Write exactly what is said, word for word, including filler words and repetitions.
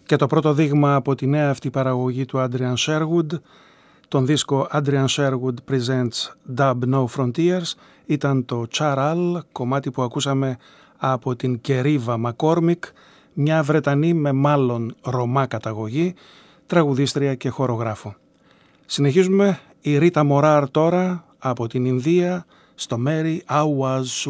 Και το πρώτο δείγμα από τη νέα αυτή παραγωγή του Adrian Sherwood, τον δίσκο Adrian Sherwood Presents Dub No Frontiers, ήταν το Charal, κομμάτι που ακούσαμε από την Κερίβα Μακόρμικ, μια Βρετανή με μάλλον Ρωμά καταγωγή, τραγουδίστρια και χορογράφο. Συνεχίζουμε η Ρίτα Μοράρ τώρα από την Ινδία στο Mary Awaz